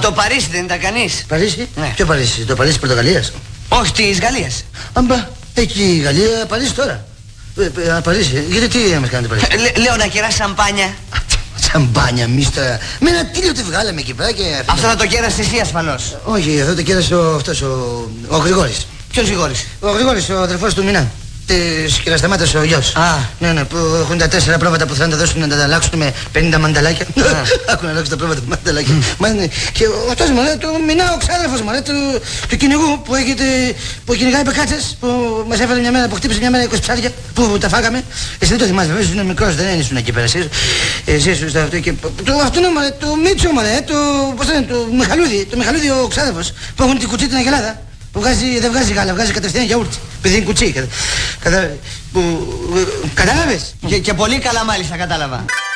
Το Παρίσι δεν ήταν κανείς? Παρίσι? Ναι. Ποιο Παρίσι? Το Παρίσι Πορτογαλίας? Όχι, της Γαλλίας. Αμπά, εκεί η Γαλλία, Παρίσι τώρα. Παρίσι, γιατί τι μας κάνετε Παρίσι? Λέω να κεράσει σαμπάνια. Σαμπάνια, μίστα. Με ένα τίλιο τη βγάλαμε εκεί πέρα και... Αυτό θα το κέρασε εσύ ασφαλώς. Όχι, αυτό το κέρασε ο Γρηγόρης. Ποιος Γρηγόρης? Ο Γρηγόρης, ο αδερφός του Μινά. Της Κυρασταμάτας ο γιος. Α. Ναι, που έχουν τα 4 πρόβατα που θα τα δώσουν να τα ανταλλάξουν με 50 μανταλάκια. Άκου να αλλάξουν τα πρόβατα με μανταλάκια. Και αυτός μου λέει, του Μινά ο ξάδερφος μου λέει, του κυνηγού που κυνηγάει πεκάτσες, που μας έφερε μια μέρα, που χτύπησε μια μέρα 20 ψάρια, που τα φάγαμε. Εσύ δεν το θυμάσαι βέβαια, ήσουν μικρός, δεν ήσουν εκεί πέρα. Εσύ ήσουν αυτό και... Αυτού του Μίτσο μου λέει, του Μιχαλούδη ο ξάδερφος, που έχουν την κουτσίτινα γελάδα. Που δεν βγάζει γάλα, βγάζει κατευθείαν γιαούρτι. Επειδή είναι κουτσί. Κατάλαβες? Και πολύ καλά μάλιστα κατάλαβα.